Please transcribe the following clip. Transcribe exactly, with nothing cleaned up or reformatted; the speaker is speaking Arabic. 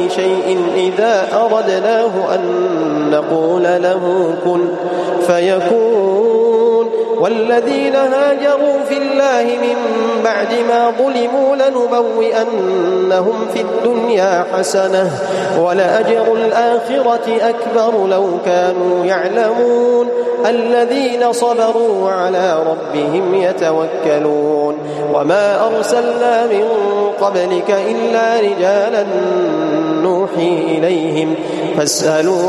شيء إذا أردناه أن نقول له كن فيكون والذين هاجروا في الله من بعد ما ظلموا لنبوئنهم في الدنيا حسنة ولأجر الآخرة أكبر لو كانوا يعلمون الذين صبروا على ربهم يتوكلون وما أرسلنا من قبلك إلا رجالا نوحي إليهم فاسألوا